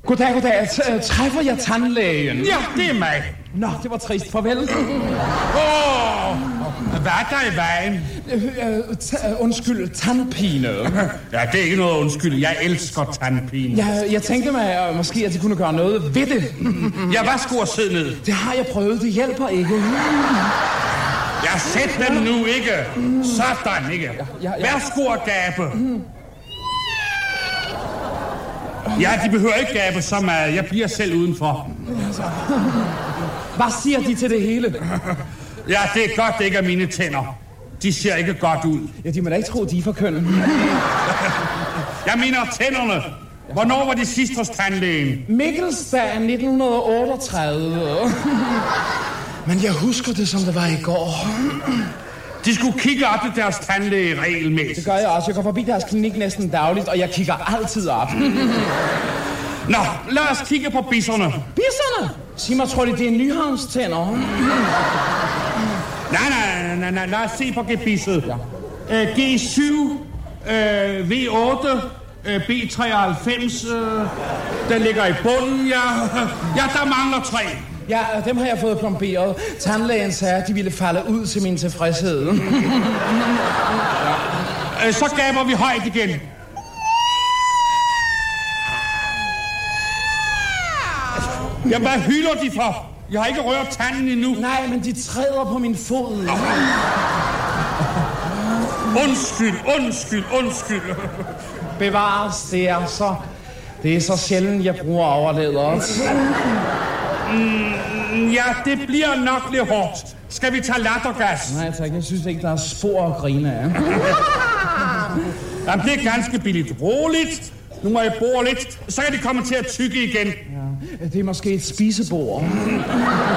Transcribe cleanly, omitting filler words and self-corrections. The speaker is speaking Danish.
Goddag. Træffer jeg tandlægen? Ja, det er mig. Nå, det var trist. Farvel. Hvad er der i vejen? Undskyld, tandpine. Ja, det er ikke noget undskyld. Jeg elsker tandpine. Jeg tænkte mig måske, at de kunne gøre noget ved det. Ja, værsgo at sidde ned. Det har jeg prøvet. Det hjælper ikke. Ja, sæt den nu ikke. Sådan ikke. Værsgo at gabe. Ja, de behøver ikke gabe så meget. Jeg bliver selv udenfor. Hvad siger de til det hele? Ja, det er godt, det ikke er mine tænder. De ser ikke godt ud. Ja, de må da ikke tro, de er for kønne. Jeg mener tænderne. Hvornår var de sidst hos tandlægen? Mikkelsdag 1938. Men jeg husker det, som det var i går. De skulle kigge op til deres tandlæge regelmæssigt. Det gør jeg også. Jeg går forbi deres klinik næsten dagligt, og jeg kigger altid op. Nå, lad os kigge på bisserne. Bisserne? Sig mig, tror de, det er Nyhavnstænder? Nej. Lad os se på gebisset. Ja. G7, V8, B93, den ligger i bunden, ja. Ja, der mangler 3. Ja, dem har jeg fået plomberet. Tandlægen sagde, at de ville falde ud til min tilfredshed. Ja. Så gaber vi højt igen. Ja, hvad hylder de for? Jeg har ikke rørt tanden endnu. Nej, men de træder på min fod. Undskyld. Bevares, det er så sjældent, jeg bruger overlederet. Ja, det bliver nok lidt hårdt. Skal vi tage lattergas? Nej tak, jeg synes ikke, der er spor at grine af. Jamen, det er ganske billigt. Roligt. Nu må jeg bore lidt, så kan de komme til at tygge igen. Ja, det er måske et spisebord.